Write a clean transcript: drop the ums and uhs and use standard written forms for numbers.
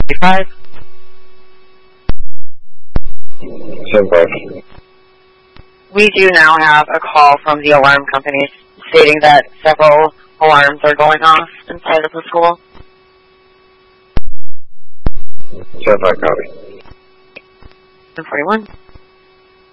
10-5. 10-5. We do now have a call from the alarm company stating that several alarms are going off inside of the school. 10-5 copy. 10-41.